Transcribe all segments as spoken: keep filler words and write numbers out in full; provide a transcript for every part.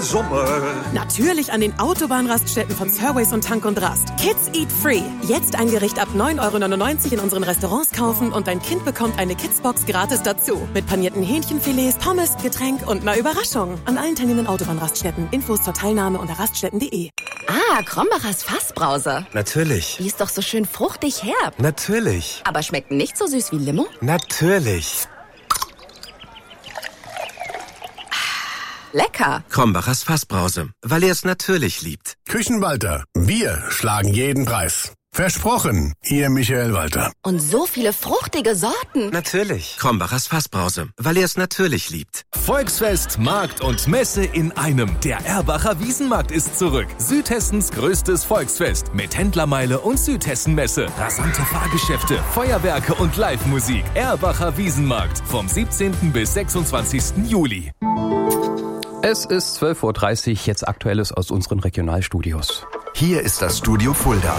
Sommer? Natürlich an den Autobahnraststätten von Surways und Tank und Rast. Kids Eat Free. Jetzt ein Gericht ab neun Euro neunundneunzig in unseren Restaurants kaufen und dein Kind bekommt eine Kidsbox gratis dazu. Mit panierten Hähnchenfilets, Pommes, Getränk und einer Überraschung. An allen teilnehmenden Autobahnraststätten. Infos zur Teilnahme unter raststätten punkt de. Ah, Krombacher's Fassbrause. Natürlich. Die ist doch so schön fruchtig herb. Natürlich. Aber schmeckt nicht so süß wie Limo? Natürlich. Lecker. Krombacher's Fassbrause, weil er es natürlich liebt. Küchenwalter, wir schlagen jeden Preis. Versprochen, Ihr Michael Walter. Und so viele fruchtige Sorten. Natürlich. Krombacher's Fassbrause, weil er es natürlich liebt. Volksfest, Markt und Messe in einem. Der Erbacher Wiesenmarkt ist zurück. Südhessens größtes Volksfest mit Händlermeile und Südhessenmesse. Rasante Fahrgeschäfte, Feuerwerke und Live-Musik. Erbacher Wiesenmarkt vom siebzehnten bis sechsundzwanzigsten Juli. Es ist zwölf Uhr dreißig, jetzt Aktuelles aus unseren Regionalstudios. Hier ist das Studio Fulda.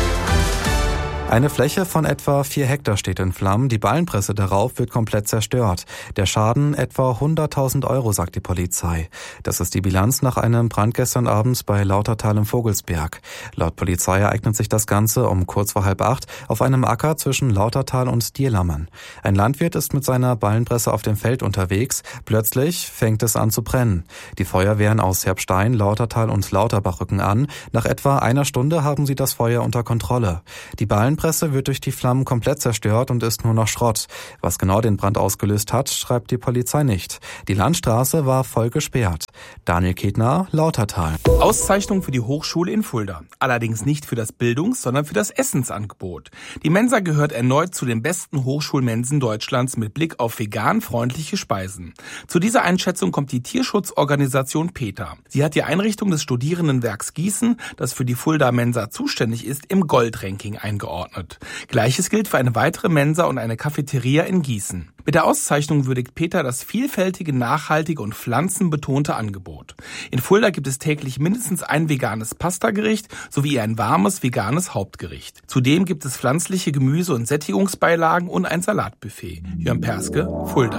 Eine Fläche von etwa vier Hektar steht in Flammen. Die Ballenpresse darauf wird komplett zerstört. Der Schaden etwa hunderttausend Euro, sagt die Polizei. Das ist die Bilanz nach einem Brand gestern Abend bei Lautertal im Vogelsberg. Laut Polizei ereignet sich das Ganze um kurz vor halb acht auf einem Acker zwischen Lautertal und Dierlammern. Ein Landwirt ist mit seiner Ballenpresse auf dem Feld unterwegs. Plötzlich fängt es an zu brennen. Die Feuerwehren aus Herbstein, Lautertal und Lauterbach rücken an. Nach etwa einer Stunde haben sie das Feuer unter Kontrolle. Die Ballenpresse Presse wird durch die Flammen komplett zerstört und ist nur noch Schrott. Was genau den Brand ausgelöst hat, schreibt die Polizei nicht. Die Landstraße war voll gesperrt. Daniel Ketner, Lautertal. Auszeichnung für die Hochschule in Fulda. Allerdings nicht für das Bildungs-, sondern für das Essensangebot. Die Mensa gehört erneut zu den besten Hochschulmensen Deutschlands mit Blick auf vegan-freundliche Speisen. Zu dieser Einschätzung kommt die Tierschutzorganisation PETA. Sie hat die Einrichtung des Studierendenwerks Gießen, das für die Fulda Mensa zuständig ist, im Goldranking eingeordnet. Gleiches gilt für eine weitere Mensa und eine Cafeteria in Gießen. Mit der Auszeichnung würdigt PETA das vielfältige, nachhaltige und pflanzenbetonte Angebot. In Fulda gibt es täglich mindestens ein veganes Pastagericht sowie ein warmes veganes Hauptgericht. Zudem gibt es pflanzliche Gemüse- und Sättigungsbeilagen und ein Salatbuffet. Jörn Perske, Fulda.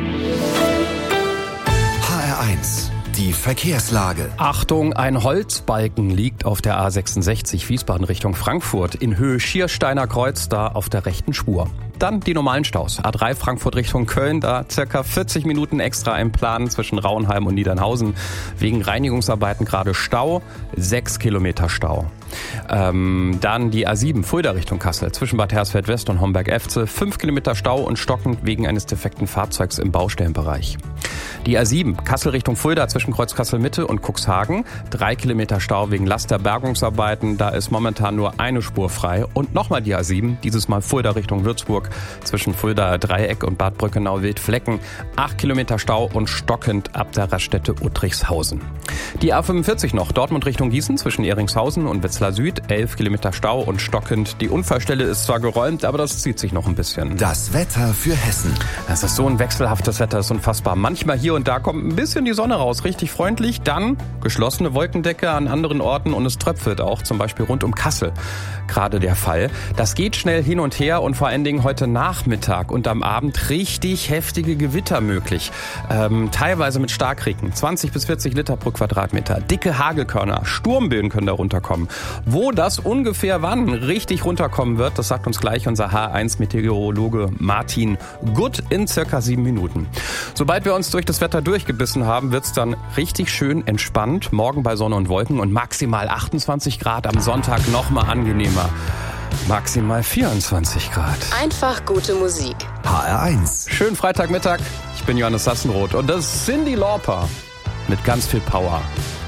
H R eins. Die Verkehrslage. Achtung, ein Holzbalken liegt auf der A sechsundsechzig Wiesbaden Richtung Frankfurt in Höhe Schiersteiner Kreuz, da auf der rechten Spur. Dann die normalen Staus. A drei Frankfurt Richtung Köln, da circa vierzig Minuten extra im Plan zwischen Rauenheim und Niedernhausen. Wegen Reinigungsarbeiten gerade Stau, sechs Kilometer Stau. Ähm, dann die A sieben Fulda Richtung Kassel zwischen Bad Hersfeld West und Homberg-Efze, fünf Kilometer Stau und stockend wegen eines defekten Fahrzeugs im Baustellenbereich. Die A sieben Kassel Richtung Fulda zwischen Kreuz Kassel Mitte und Cuxhagen, drei Kilometer Stau wegen Lasterbergungsarbeiten, da ist momentan nur eine Spur frei. Und nochmal die A sieben, dieses Mal Fulda Richtung Würzburg zwischen Fulda Dreieck und Bad Brückenau-Wildflecken, acht Kilometer Stau und stockend ab der Raststätte Uttrichshausen. Die A fünfundvierzig noch, Dortmund Richtung Gießen zwischen Eringshausen und Wetzlar Süd, elf Kilometer Stau und stockend. Die Unfallstelle ist zwar geräumt, aber das zieht sich noch ein bisschen. Das Wetter für Hessen. Das ist so ein wechselhaftes Wetter, das ist unfassbar. Manchmal hier und da kommt ein bisschen die Sonne raus, richtig freundlich. Dann geschlossene Wolkendecke an anderen Orten und es tröpfelt auch, zum Beispiel rund um Kassel. Gerade der Fall. Das geht schnell hin und her und vor allen Dingen heute Nachmittag und am Abend richtig heftige Gewitter möglich. Ähm, teilweise mit Starkregen, zwanzig bis vierzig Liter pro Quadratmeter. Dicke Hagelkörner, Sturmböen können da runterkommen. Wo das ungefähr wann richtig runterkommen wird, das sagt uns gleich unser H eins Meteorologe Martin Gutt in circa sieben Minuten. Sobald wir uns durch das Wetter durchgebissen haben, wird's dann richtig schön entspannt. Morgen bei Sonne und Wolken und maximal achtundzwanzig Grad. Am Sonntag noch mal angenehmer. Maximal vierundzwanzig Grad. Einfach gute Musik. H R eins. Schönen Freitagmittag. Ich bin Johannes Sassenroth und das ist Cyndi Lauper mit ganz viel Power.